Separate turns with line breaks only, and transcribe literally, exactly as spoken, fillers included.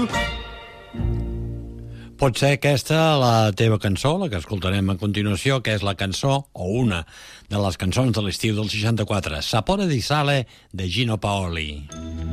Pot ser aquesta la teva cançó, la que escoltarem a continuació, que és la cançó, o una de les cançons de l'estiu del seixanta-quatre, Sapore di sale, de Gino Paoli.